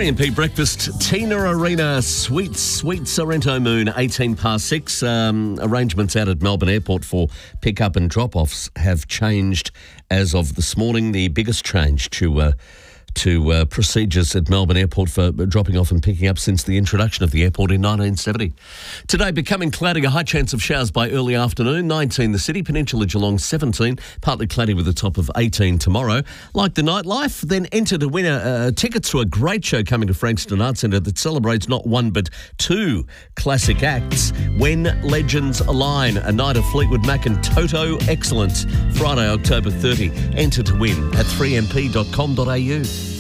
3MP Breakfast, Tina Arena, sweet Sorrento Moon, 18 past 6. Arrangements out at Melbourne Airport for pick-up and drop-offs have changed as of this morning. The biggest change to procedures at Melbourne Airport for dropping off and picking up since the introduction of the airport in 1970. Today, becoming cloudy, a high chance of showers by early afternoon, 19 the city, Peninsula Geelong 17, partly cloudy with a top of 18 tomorrow. Like the nightlife, then enter to win tickets to a great show coming to Frankston Arts Centre that celebrates not one but two classic acts. When Legends Align, a night of Fleetwood Mac and Toto excellence, Friday, October 30. Enter to win at 3mp.com.au.